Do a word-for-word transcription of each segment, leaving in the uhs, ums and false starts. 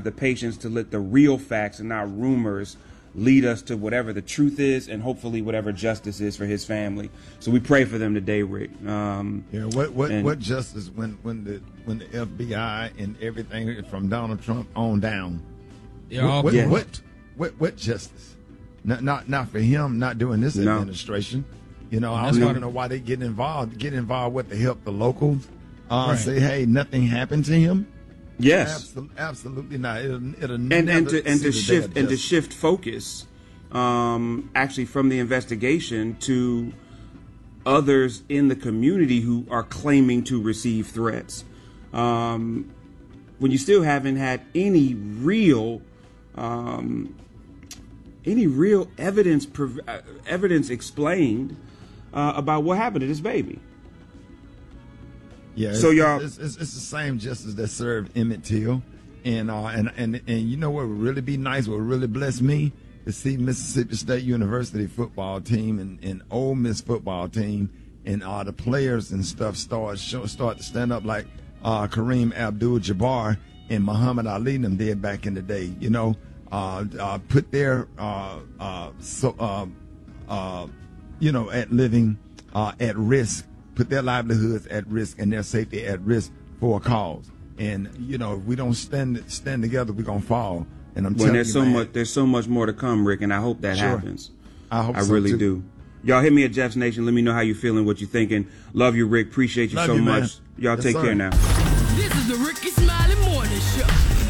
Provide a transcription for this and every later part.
the patience to let the real facts and not rumors lead us to whatever the truth is, and hopefully whatever justice is for his family. So we pray for them today, Rick. Um, yeah. What what and, what justice when when the when the F B I and everything from Donald Trump on down? They're what, all what, yeah. what what what justice? Not not not for him. Not doing this No. administration. You know, I That's don't what- even know why they get involved. Get involved with to help the locals. Uh, Right. Say, hey, nothing happened to him. yes. Absol- absolutely not. It'll, it'll and never and to and see to the day shift of and to justice. shift focus, um, actually from the investigation to others in the community who are claiming to receive threats. Um, when you still haven't had any real, um, any real evidence prov- uh, evidence explained uh, about what happened to this baby. Yeah, So it's, y'all- it's, it's, it's the same justice that served Emmett Till, and uh, and and and you know what would really be nice, what would really bless me, to see Mississippi State University football team and, and Ole Miss football team and uh, the players and stuff start show, start to stand up like uh, Kareem Abdul-Jabbar and Muhammad Ali and them did back in the day. You know, uh, uh, put their uh, uh, so uh, uh, you know at living uh, at risk. Put their livelihoods at risk and their safety at risk for a cause. And you know, if we don't stand stand together, we're gonna fall. And I'm Well, telling there's you, so man, much. There's so much more to come, Rick, and I hope that Sure. happens. I hope I so, really too. do. Y'all hit me at Jeff's Nation. Let me know how you feeling, what you thinking. Love you, Rick. Appreciate you Love so you, man. much. Y'all Yes, take sir. care now. This is the Ricky Smiley Morning Show.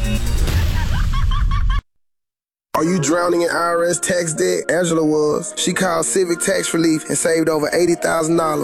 Are you drowning in I R S tax debt? Angela was. She called Civic Tax Relief and saved over eighty thousand dollars.